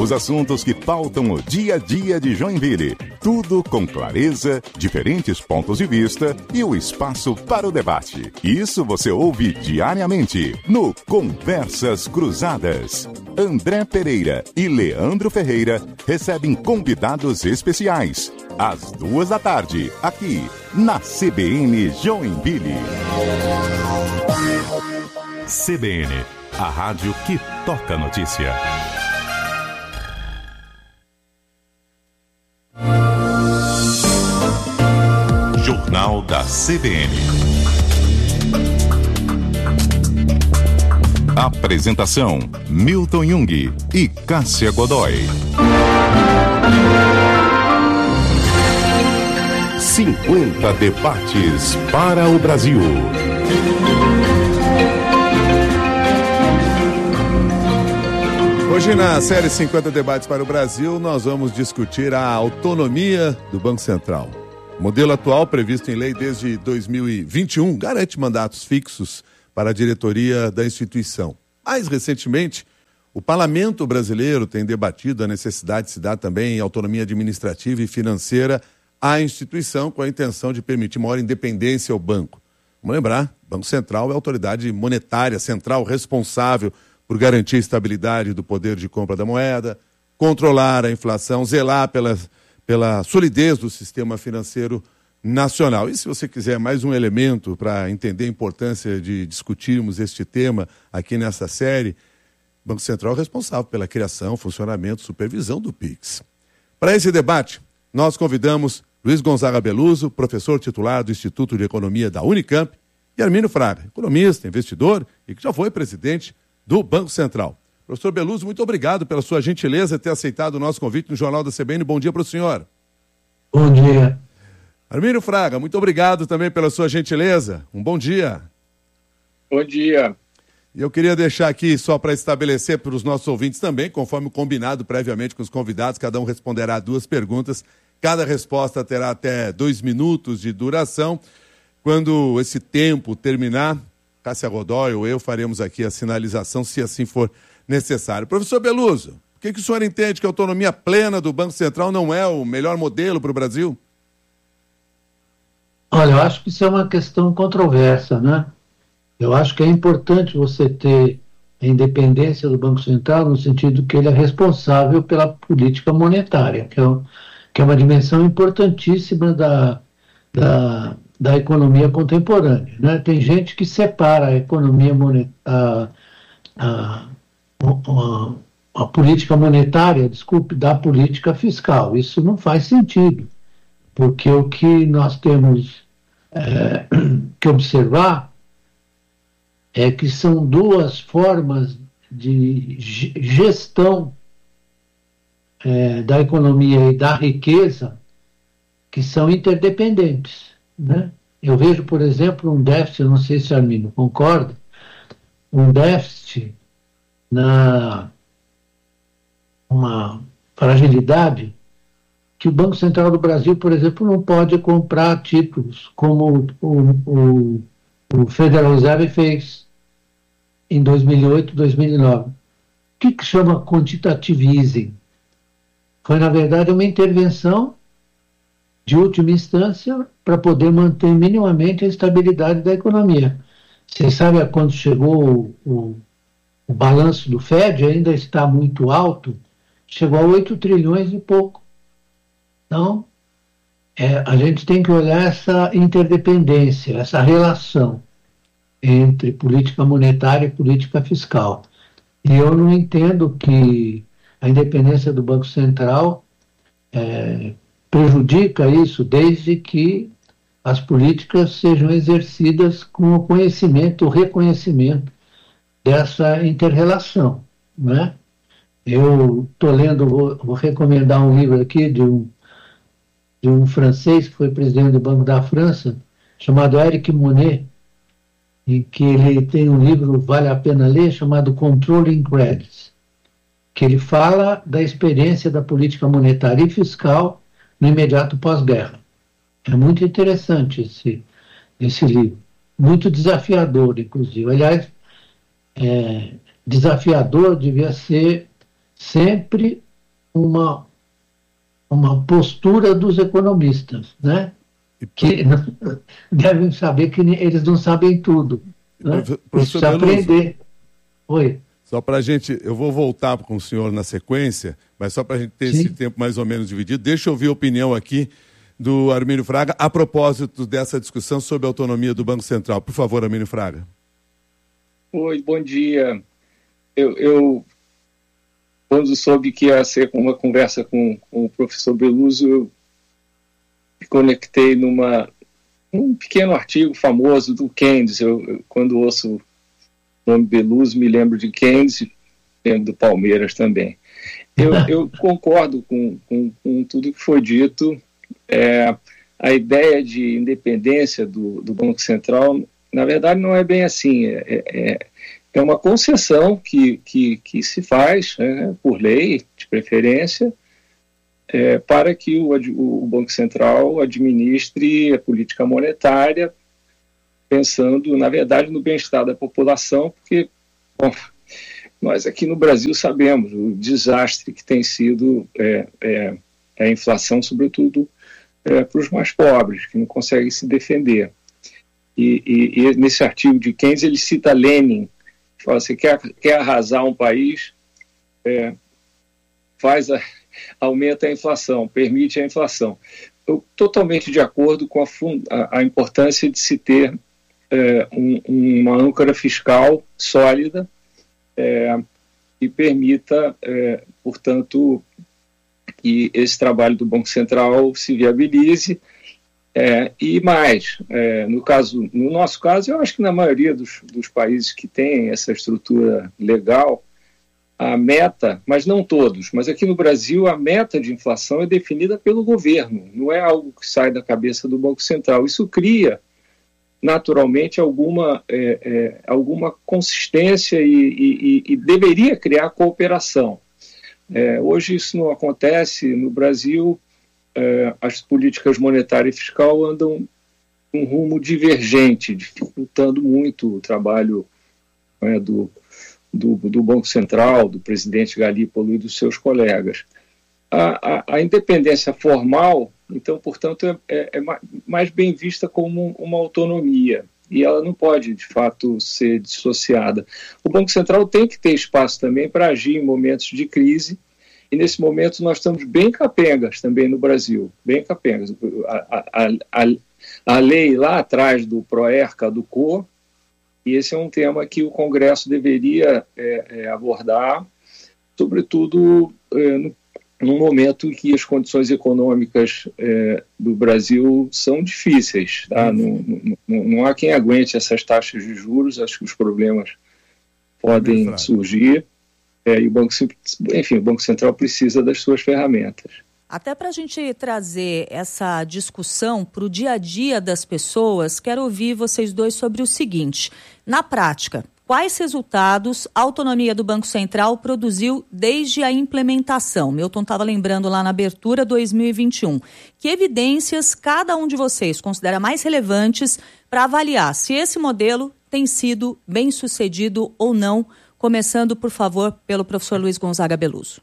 Os assuntos que pautam o dia a dia de Joinville. Tudo com clareza, diferentes pontos de vista e o espaço para o debate. Isso você ouve diariamente no Conversas Cruzadas. André Pereira e Leandro Ferreira recebem convidados especiais. Às 14h, aqui na CBN Joinville. CBN, a rádio que toca notícia. Jornal da CBN. Apresentação: Milton Jung e Cássia Godoy. 50 debates para o Brasil. Hoje, na série 50 debates para o Brasil, nós vamos discutir a autonomia do Banco Central. O modelo atual, previsto em lei desde 2021, garante mandatos fixos para a diretoria da instituição. Mais recentemente, o Parlamento brasileiro tem debatido a necessidade de se dar também autonomia administrativa e financeira à instituição, com a intenção de permitir maior independência ao banco. Vamos lembrar, o Banco Central é a autoridade monetária central responsável por garantir a estabilidade do poder de compra da moeda, controlar a inflação, zelar pela solidez do sistema financeiro nacional. E se você quiser mais um elemento para entender a importância de discutirmos este tema aqui nessa série, o Banco Central é responsável pela criação, funcionamento, supervisão do PIX. Para esse debate, nós convidamos Luiz Gonzaga Beluso, professor titular do Instituto de Economia da Unicamp, e Armínio Fraga, economista, investidor e que já foi presidente do Banco Central. Professor Beluso, muito obrigado pela sua gentileza de ter aceitado o nosso convite no Jornal da CBN. Bom dia para o senhor. Bom dia. Armínio Fraga, muito obrigado também pela sua gentileza. Um bom dia. Bom dia. E eu queria deixar aqui, só para estabelecer para os nossos ouvintes também, conforme combinado previamente com os convidados, cada um responderá 2 perguntas. Cada resposta terá até 2 minutos de duração. Quando esse tempo terminar, Cássia Godoy ou eu faremos aqui a sinalização, se assim for necessário. Professor Beluso, por que o senhor entende que a autonomia plena do Banco Central não é o melhor modelo para o Brasil? Olha, eu acho que isso é uma questão controversa, né? Eu acho que é importante você ter a independência do Banco Central no sentido que ele é responsável pela política monetária, que é uma dimensão importantíssima da economia contemporânea, né? Tem gente que separa a economia monetária, a política monetária, da política fiscal. Isso não faz sentido, porque o que nós temos que observar é que são 2 formas de gestão da economia e da riqueza que são interdependentes, né? Eu vejo, por exemplo, um déficit, não sei se o Armínio concorda, um déficit uma fragilidade que o Banco Central do Brasil, por exemplo, não pode comprar títulos, como o Federal Reserve fez em 2008, 2009. O que chama quantitative easing? Foi, na verdade, uma intervenção de última instância para poder manter minimamente a estabilidade da economia. Vocês sabem, quando chegou o balanço do FED, ainda está muito alto, chegou a 8 trilhões e pouco. Então, a gente tem que olhar essa interdependência, essa relação entre política monetária e política fiscal. E eu não entendo que a independência do Banco Central prejudica isso, desde que as políticas sejam exercidas com o conhecimento, o reconhecimento dessa inter-relação, né? Eu estou lendo, vou recomendar um livro aqui de um francês que foi presidente do Banco da França, chamado Eric Monet, em que ele tem um livro, vale a pena ler, chamado Controlling Credits, que ele fala da experiência da política monetária e fiscal no imediato pós-guerra. É muito interessante esse livro, muito desafiador, inclusive. Aliás, desafiador devia ser sempre uma postura dos economistas, né? Que devem saber que eles não sabem tudo. Né? Precisa aprender. Oi. Só para a gente, eu vou voltar com o senhor na sequência, mas só para a gente ter esse tempo mais ou menos dividido, deixa eu ouvir a opinião aqui do Armínio Fraga a propósito dessa discussão sobre a autonomia do Banco Central. Por favor, Armínio Fraga. Oi, bom dia. Eu quando soube que ia ser uma conversa com o professor Beluso, eu me conectei num pequeno artigo famoso do Keynes. Eu quando ouço o nome Beluso, me lembro de Keynes, lembro do Palmeiras também. Eu concordo com tudo que foi dito. A ideia de independência do Banco Central, na verdade, não é bem assim. É uma concessão que se faz, né, por lei, de preferência, para que o Banco Central administre a política monetária, pensando, na verdade, no bem-estar da população, porque, bom, nós aqui no Brasil sabemos o desastre que tem sido a inflação, sobretudo para os mais pobres, que não conseguem se defender. E nesse artigo de Keynes, ele cita Lenin, que fala: você quer arrasar um país, aumenta a inflação, permite a inflação. Eu totalmente de acordo com a importância de se ter uma âncora fiscal sólida que permita, portanto, que esse trabalho do Banco Central se viabilize. E mais, no nosso caso, eu acho que na maioria dos países que têm essa estrutura legal, a meta, mas não todos, mas aqui no Brasil a meta de inflação é definida pelo governo, não é algo que sai da cabeça do Banco Central. Isso cria, naturalmente, alguma consistência e deveria criar cooperação. Hoje isso não acontece no Brasil. As políticas monetária e fiscal andam um rumo divergente, dificultando muito o trabalho do Banco Central, do presidente Galípolo e dos seus colegas. A independência formal, então, portanto, é mais bem vista como uma autonomia, e ela não pode, de fato, ser dissociada. O Banco Central tem que ter espaço também para agir em momentos de crise, e nesse momento nós estamos bem capengas também no Brasil, bem capengas. A lei lá atrás do PROER caducou, e esse é um tema que o Congresso deveria abordar, sobretudo num momento em que as condições econômicas do Brasil são difíceis. Tá? Não há quem aguente essas taxas de juros, acho que os problemas podem surgir. E o Banco Central precisa das suas ferramentas. Até para a gente trazer essa discussão para o dia a dia das pessoas, quero ouvir vocês dois sobre o seguinte: na prática, quais resultados a autonomia do Banco Central produziu desde a implementação? Milton estava lembrando lá na abertura 2021. Que evidências cada um de vocês considera mais relevantes para avaliar se esse modelo tem sido bem sucedido ou não? Começando, por favor, pelo professor Luiz Gonzaga Beluso.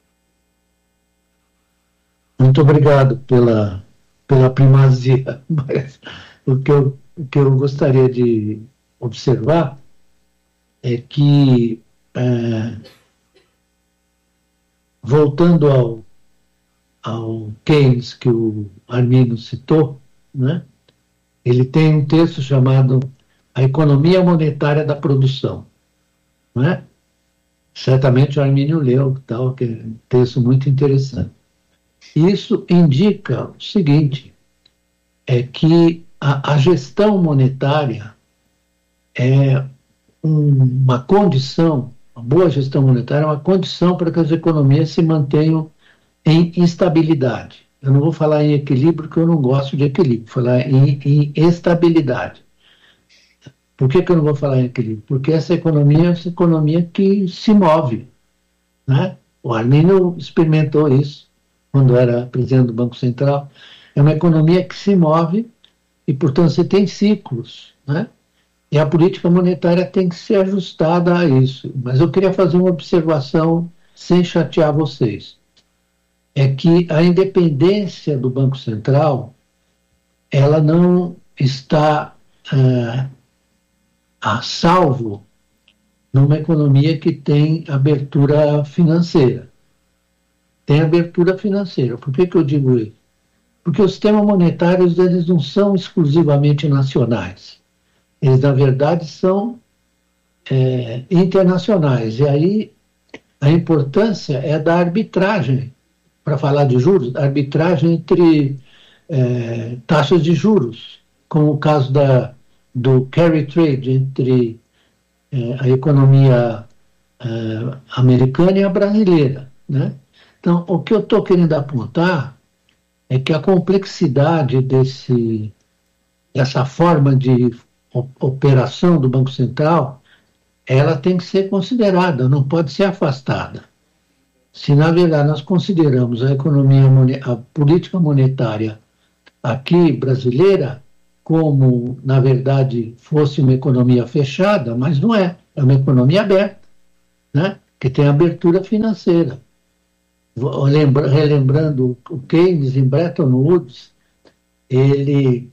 Muito obrigado pela primazia. Mas o que eu gostaria de observar é que, voltando ao Keynes, que o Armínio citou, né, ele tem um texto chamado A Economia Monetária da Produção, né? Certamente o Armínio leu, tal, que é um texto muito interessante. Isso indica o seguinte, é que a gestão monetária é uma condição, a boa gestão monetária é uma condição para que as economias se mantenham em instabilidade. Eu não vou falar em equilíbrio, porque eu não gosto de equilíbrio, vou falar em estabilidade. Por que eu não vou falar em equilíbrio? Porque essa economia é essa economia que se move, né? O Armínio experimentou isso quando era presidente do Banco Central. É uma economia que se move e, portanto, você tem ciclos, né? E a política monetária tem que ser ajustada a isso. Mas eu queria fazer uma observação sem chatear vocês. é que a independência do Banco Central, ela não está a salvo numa economia que tem abertura financeira. Tem abertura financeira. Por que eu digo isso? Porque os sistemas monetários, eles não são exclusivamente nacionais. Eles, na verdade, são internacionais. E aí a importância é da arbitragem, para falar de juros, arbitragem entre taxas de juros, como o caso do carry trade entre a economia americana e a brasileira, né? Então, o que eu estou querendo apontar é que a complexidade dessa forma de operação do Banco Central, ela tem que ser considerada, não pode ser afastada. Se, na verdade, nós consideramos a política monetária aqui brasileira como, na verdade, fosse uma economia fechada, mas não é uma economia aberta, né? Que tem abertura financeira. Relembrando o Keynes em Bretton Woods, ele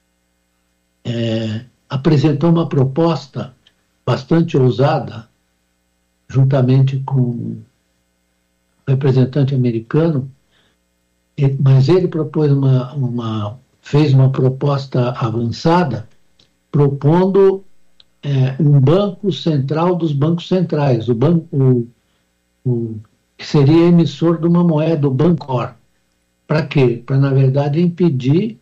apresentou uma proposta bastante ousada, juntamente com um representante americano, mas ele propôs fez uma proposta avançada, propondo um banco central dos bancos centrais, que seria emissor de uma moeda, o Bancor. Para quê? Para, na verdade, impedir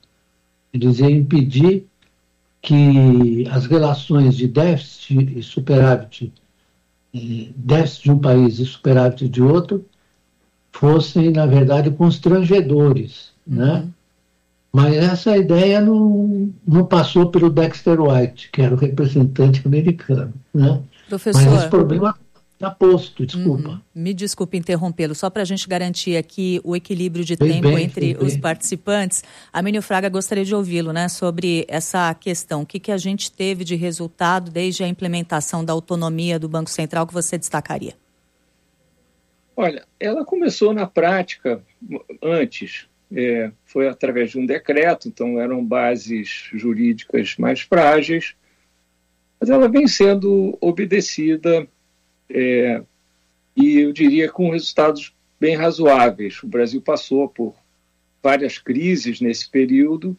que as relações de déficit e superávit, déficit de um país e superávit de outro, fossem, na verdade, constrangedores, né? Mas essa ideia não passou pelo Dexter White, que era o representante americano, né? Professor, mas esse problema está posto, desculpa. Me desculpe interrompê-lo, só para a gente garantir aqui o equilíbrio de tempo entre os participantes. Amênio Fraga, gostaria de ouvi-lo, né, sobre essa questão. O que a gente teve de resultado desde a implementação da autonomia do Banco Central que você destacaria? Olha, ela começou na prática antes, foi através de um decreto, então eram bases jurídicas mais frágeis, mas ela vem sendo obedecida e eu diria com resultados bem razoáveis. O Brasil passou por várias crises nesse período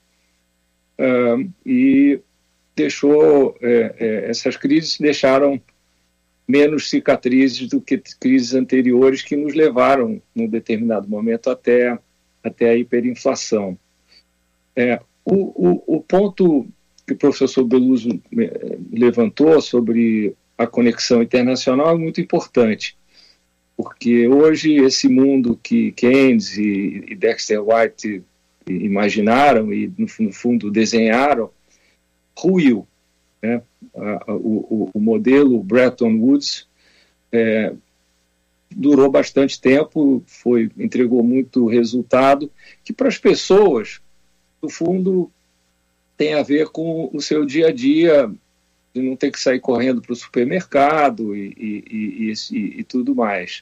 e essas crises deixaram menos cicatrizes do que crises anteriores que nos levaram, num determinado momento, até a hiperinflação. O ponto que o professor Beluso levantou sobre a conexão internacional é muito importante, porque hoje esse mundo que Keynes e Dexter White imaginaram e, no fundo, desenharam, ruiu. Né? O modelo Bretton Woods durou bastante tempo, entregou muito resultado, que para as pessoas, no fundo, tem a ver com o seu dia a dia, de não ter que sair correndo para o supermercado e tudo mais.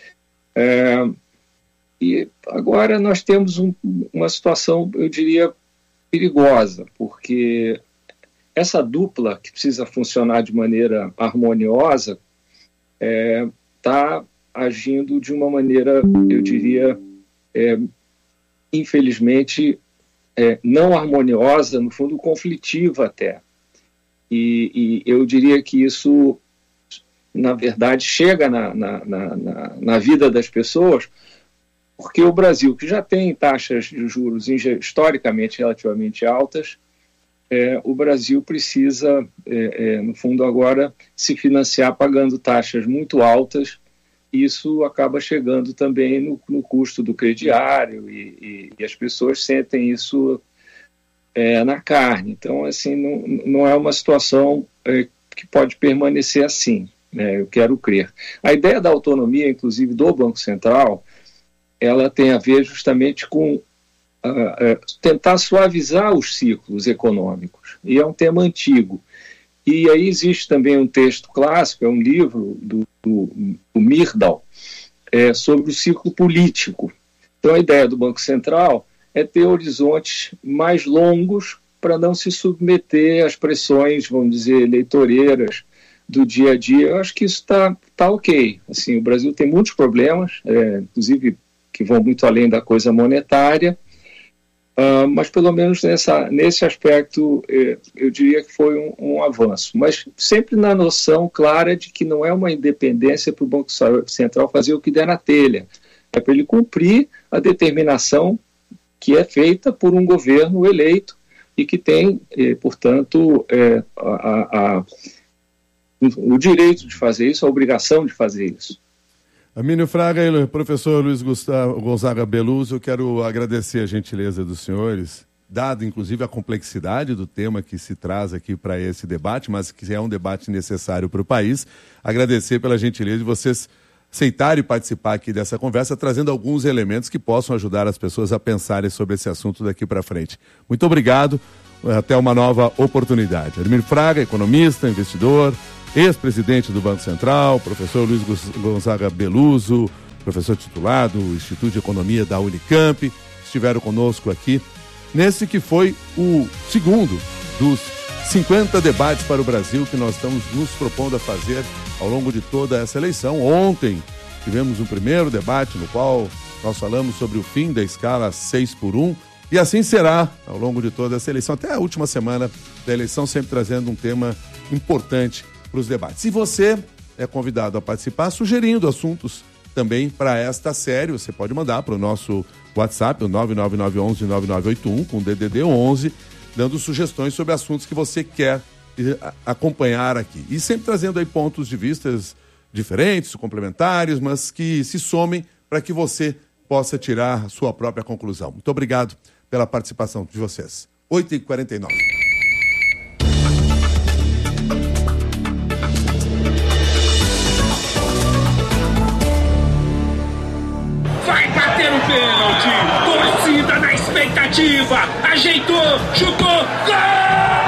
E agora nós temos uma situação, eu diria, perigosa, porque essa dupla, que precisa funcionar de maneira harmoniosa, está agindo de uma maneira, eu diria, infelizmente, não harmoniosa, no fundo conflitiva até. E eu diria que isso, na verdade, chega na vida das pessoas, porque o Brasil, que já tem taxas de juros historicamente relativamente altas, o Brasil precisa, no fundo, agora se financiar pagando taxas muito altas. Isso acaba chegando também no custo do crediário e as pessoas sentem isso na carne. Então, assim, não é uma situação que pode permanecer assim, né? Eu quero crer. A ideia da autonomia, inclusive, do Banco Central, ela tem a ver justamente com tentar suavizar os ciclos econômicos. E é um tema antigo. E aí existe também um texto clássico, é um livro do Myrdal, sobre o ciclo político. Então, a ideia do Banco Central é ter horizontes mais longos para não se submeter às pressões, vamos dizer, eleitoreiras do dia a dia. Eu acho que isso está ok. Assim, o Brasil tem muitos problemas, inclusive que vão muito além da coisa monetária, mas pelo menos nesse aspecto eu diria que foi um avanço. Mas sempre na noção clara de que não é uma independência para o Banco Central fazer o que der na telha. É para ele cumprir a determinação que é feita por um governo eleito e que tem, portanto, o direito de fazer isso, a obrigação de fazer isso. Amínio Fraga e o professor Luiz Gonzaga Beluso, eu quero agradecer a gentileza dos senhores, dado inclusive a complexidade do tema que se traz aqui para esse debate, mas que é um debate necessário para o país. Agradecer pela gentileza de vocês aceitarem participar aqui dessa conversa, trazendo alguns elementos que possam ajudar as pessoas a pensarem sobre esse assunto daqui para frente. Muito obrigado, até uma nova oportunidade. Amínio Fraga, economista, investidor, ex-presidente do Banco Central, professor Luiz Gonzaga Beluso, professor titular do Instituto de Economia da Unicamp, estiveram conosco aqui nesse que foi o segundo dos 50 debates para o Brasil que nós estamos nos propondo a fazer ao longo de toda essa eleição. Ontem tivemos um primeiro debate no qual nós falamos sobre o fim da escala 6x1 e assim será ao longo de toda essa eleição, até a última semana da eleição, sempre trazendo um tema importante para os debates. E você é convidado a participar sugerindo assuntos também para esta série. Você pode mandar para o nosso WhatsApp, o 99911-9981, com DDD 11, dando sugestões sobre assuntos que você quer acompanhar aqui. E sempre trazendo aí pontos de vista diferentes, complementares, mas que se somem para que você possa tirar a sua própria conclusão. Muito obrigado pela participação de vocês. 8h49. Vai bater o pênalti! Torcida na expectativa! Ajeitou! Chutou! Gol!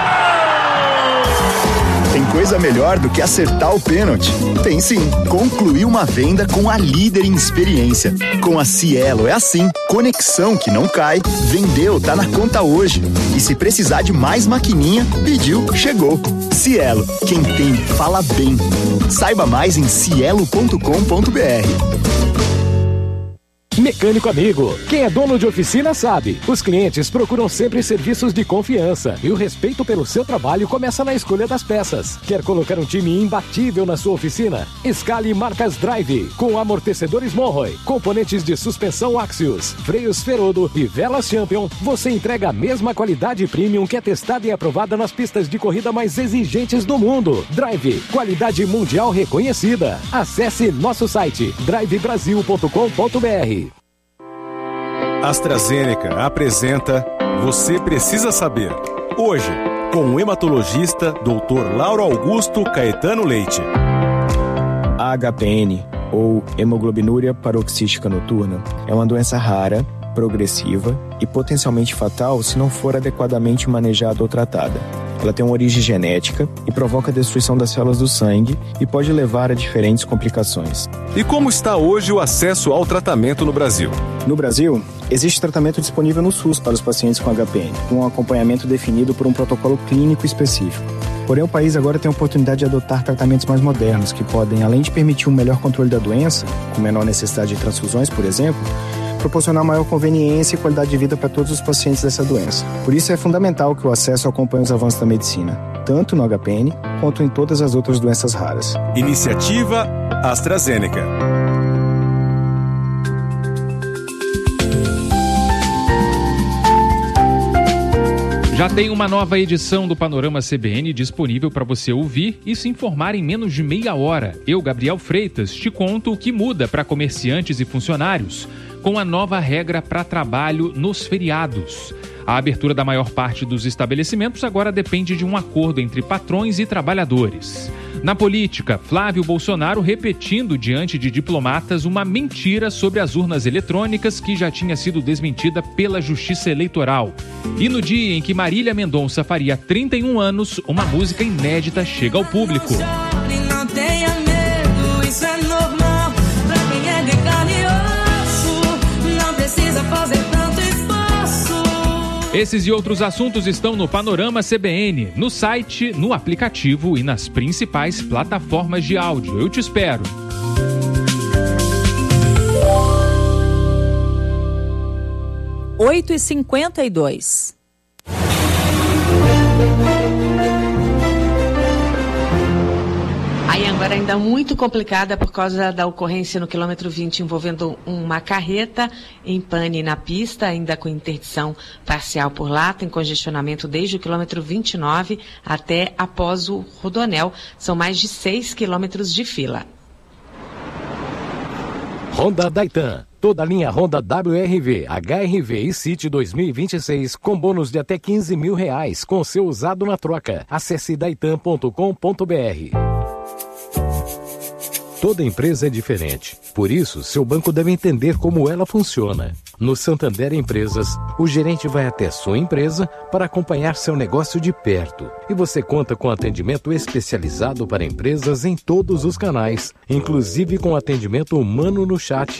Tem coisa melhor do que acertar o pênalti? Tem sim. Concluir uma venda com a líder em experiência. Com a Cielo é assim. Conexão que não cai. Vendeu, tá na conta hoje. E se precisar de mais maquininha, pediu, chegou. Cielo. Quem tem, fala bem. Saiba mais em cielo.com.br. Mecânico amigo, quem é dono de oficina sabe, os clientes procuram sempre serviços de confiança e o respeito pelo seu trabalho começa na escolha das peças. Quer colocar um time imbatível na sua oficina? Escale marcas Drive, com amortecedores Monroy, componentes de suspensão Axios, freios Ferodo e velas Champion. Você entrega a mesma qualidade premium que é testada e aprovada nas pistas de corrida mais exigentes do mundo. Drive, qualidade mundial reconhecida. Acesse nosso site drivebrasil.com.br. AstraZeneca apresenta Você Precisa Saber. Hoje, com o hematologista Dr. Lauro Augusto Caetano Leite. A HPN, ou hemoglobinúria paroxística noturna, é uma doença rara, progressiva e potencialmente fatal se não for adequadamente manejada ou tratada. Ela tem uma origem genética e provoca a destruição das células do sangue e pode levar a diferentes complicações. E como está hoje o acesso ao tratamento no Brasil? No Brasil, existe tratamento disponível no SUS para os pacientes com HPN, com um acompanhamento definido por um protocolo clínico específico. Porém, o país agora tem a oportunidade de adotar tratamentos mais modernos, que podem, além de permitir um melhor controle da doença, com menor necessidade de transfusões, por exemplo, proporcionar maior conveniência e qualidade de vida para todos os pacientes dessa doença. Por isso é fundamental que o acesso acompanhe os avanços da medicina, tanto no HPN quanto em todas as outras doenças raras. Iniciativa AstraZeneca. Já tem uma nova edição do Panorama CBN disponível para você ouvir e se informar em menos de meia hora. Eu, Gabriel Freitas, te conto o que muda para comerciantes e funcionários com a nova regra para trabalho nos feriados. A abertura da maior parte dos estabelecimentos agora depende de um acordo entre patrões e trabalhadores. Na política, Flávio Bolsonaro repetindo diante de diplomatas uma mentira sobre as urnas eletrônicas que já tinha sido desmentida pela Justiça Eleitoral. E no dia em que Marília Mendonça faria 31 anos, uma música inédita chega ao público. Não tenha medo, isso é normal. Pra quem é de carne e osso, não precisa Esses e outros assuntos estão no Panorama CBN, no site, no aplicativo e nas principais plataformas de áudio. Eu te espero. Oito e 52. A Anguera ainda muito complicada por causa da ocorrência no quilômetro 20 envolvendo uma carreta em pane na pista, ainda com interdição parcial por lá, tem congestionamento desde o quilômetro 29 até após o Rodonel. São mais de 6 quilômetros de fila. Honda Daitan. Toda a linha Honda WRV, HRV e City 2026 com bônus de até R$15 mil com seu usado na troca. Acesse daitan.com.br. Toda empresa é diferente, por isso seu banco deve entender como ela funciona. No Santander Empresas, o gerente vai até sua empresa para acompanhar seu negócio de perto. E você conta com atendimento especializado para empresas em todos os canais, inclusive com atendimento humano no chat